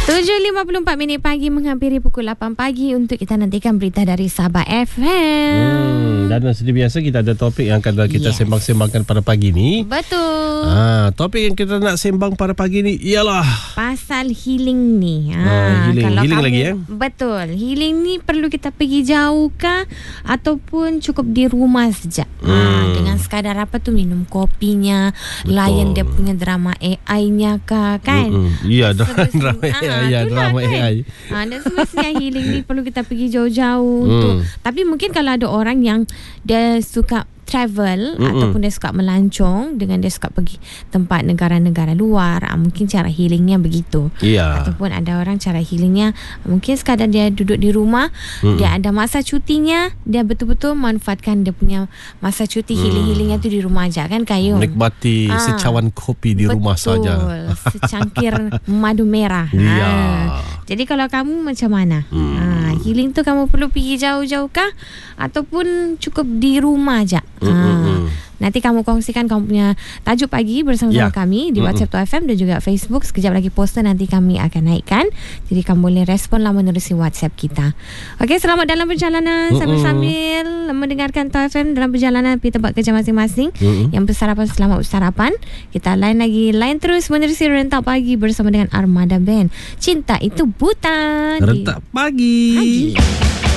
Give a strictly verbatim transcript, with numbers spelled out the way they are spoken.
tujuh lima puluh empat minit pagi menghampiri pukul lapan pagi untuk kita nantikan berita dari Sabah F M. Hmm, dan seperti biasa kita ada topik yang akan kita yes. sembang-sembangkan pada pagi ni. Betul. Ha, topik yang kita nak sembang pada pagi ni ialah pasal healing ni. Ha, ha, healing, kalau healing kamu, lagi eh. Betul. Healing ni perlu kita pergi jauh kah ataupun cukup di rumah saja? Hmm. Ha, dengan sekadar apa tu, minum kopinya, betul. Layan dia punya drama A I-nya kah, kan? Iya, drama A I. Ya, drama kan? A I. Ha, dan semestinya healing ni perlu kita pergi jauh-jauh hmm. tu. Tapi mungkin kalau ada orang yang dia suka travel mm-mm. ataupun dia suka melancong, dengan dia suka pergi tempat negara-negara luar, ha, mungkin cara healingnya begitu. Yeah. Ataupun ada orang cara healingnya mungkin sekadar dia duduk di rumah, mm-mm. dia ada masa cutinya, dia betul-betul manfaatkan dia punya masa cuti mm. healing-healingnya tu di rumah aja, kan Kayum? Nikmati ha. secawan kopi di betul. rumah saja. Secangkir madu merah. Yeah. Ha. Jadi kalau kamu macam mana? Hmm. Ha, healing tu kamu perlu pergi jauh-jauh kah ataupun cukup di rumah aja? Ha. Hmm. Nanti kamu kongsikan kamu punya tajuk pagi bersama-sama yeah. kami di WhatsApp hmm. Tu F M dan juga Facebook. Sekejap lagi poster nanti kami akan naikkan. Jadi kamu boleh respon lah menerusi WhatsApp kita. Okey, selamat dalam perjalanan hmm. sambil-sambil mendengarkan Tu F M dalam perjalanan pergi tempat kerja masing-masing. Hmm. Yang bersarapan selamat bersarapan. Kita lain lagi, lain terus menerusi Rentak Pagi bersama dengan Armada Band. Cinta itu buta. Rentak Pagi. Pagi.